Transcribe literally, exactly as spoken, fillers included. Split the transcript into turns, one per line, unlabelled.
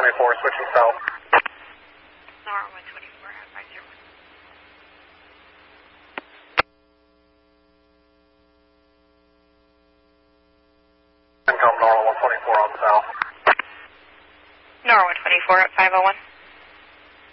twenty-four, switching south.
Nora one twenty-four at five zero one.
Income Nora one twenty-four on south.
Nora one twenty-four at five oh one.